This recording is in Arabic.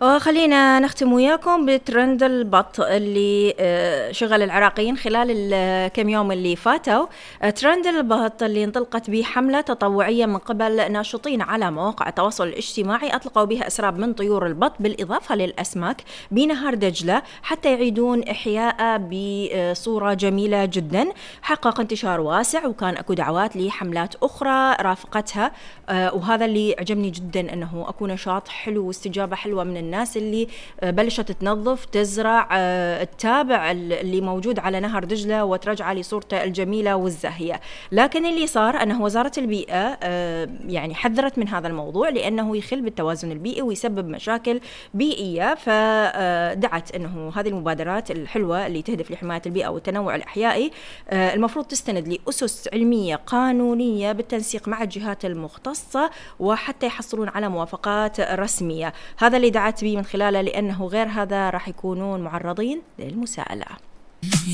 خلينا نختم وياكم بترند البط اللي شغل العراقيين خلال الكم يوم اللي فاتوا. ترند البط اللي انطلقت به حملة تطوعية من قبل ناشطين على مواقع التواصل الاجتماعي أطلقوا بها أسراب من طيور البط بالإضافة للأسماك بنهر دجلة حتى يعيدون إحياء بصورة جميلة جدا. حقق انتشار واسع وكان أكو دعوات لحملات أخرى رافقتها، وهذا اللي عجبني جدا أنه أكو نشاط حلو واستجابة حلوة من الناس اللي بلشت تنظف تزرع تتابع اللي موجود على نهر دجلة وترجع لصورته الجميلة والزاهية. لكن اللي صار أنه وزارة البيئة يعني حذرت من هذا الموضوع لأنه يخل بالتوازن البيئي ويسبب مشاكل بيئية، فدعت أنه هذه المبادرات الحلوة اللي تهدف لحماية البيئة والتنوع الأحيائي المفروض تستند لأسس علمية قانونية بالتنسيق مع الجهات المختصة وحتى يحصلون على موافقات رسمية. هذا اللي دعت به من خلاله، لأنه غير هذا راح يكونون معرضين للمساءلة.